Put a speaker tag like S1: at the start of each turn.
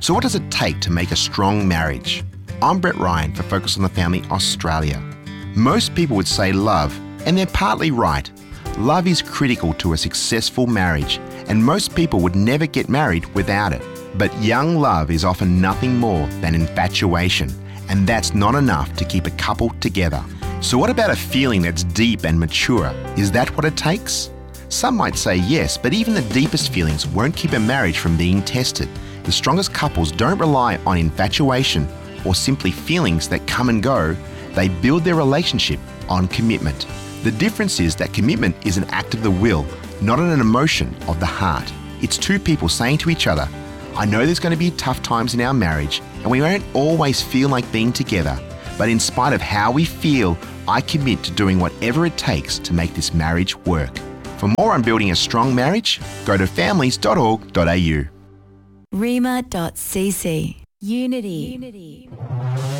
S1: So what does it take to make a strong marriage? I'm Brett Ryan for Focus on the Family Australia. Most people would say love, and they're partly right. Love is critical to a successful marriage, and most people would never get married without it. But young love is often nothing more than infatuation, and that's not enough to keep a couple together. So what about a feeling that's deep and mature? Is that what it takes? Some might say yes, but even the deepest feelings won't keep a marriage from being tested. The strongest couples don't rely on infatuation or simply feelings that come and go. They build their relationship on commitment. The difference is that commitment is an act of the will, not an emotion of the heart. It's two people saying to each other, I know there's going to be tough times in our marriage and we won't always feel like being together, but in spite of how we feel, I commit to doing whatever it takes to make this marriage work. For more on building a strong marriage, go to families.org.au.
S2: Rima.cc. Unity.